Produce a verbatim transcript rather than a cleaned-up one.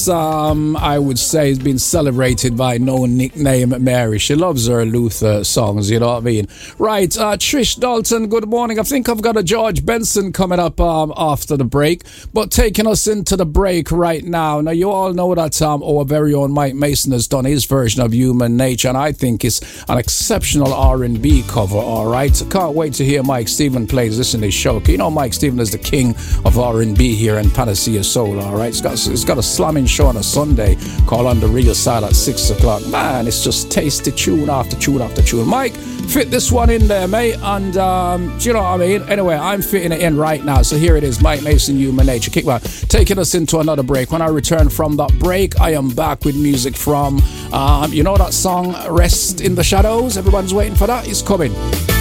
this, um, I would say, has been celebrated by no nickname Mary. She loves her Luther songs, you know what I mean? Right, uh, Trish Dalton, good morning. I think I've got a George Benson coming up um, after the break, but taking us into the break right now. Now, you all know that um, our very own Mike Mason has done his version of Human Nature, and I think it's an exceptional R and B cover, all right? So can't wait to hear Mike Stephen plays this in his show. You know Mike Stephen is the king of R and B here in Panacea Soul, all right? It's got, it's got a slamming show on a Sunday called On the Real Side at six o'clock. Man, it's just tasty tune after tune after tune. Mike, fit this one in there, mate, and um, do you know what I mean? Anyway, I'm fitting it in right now, so here it is, Mike Mason, Human Nature. Kick back, taking us into another break. When I return from that break, I am back with music from, um, you know that song, Rest in the Shadows? Everyone's waiting for that? It's coming.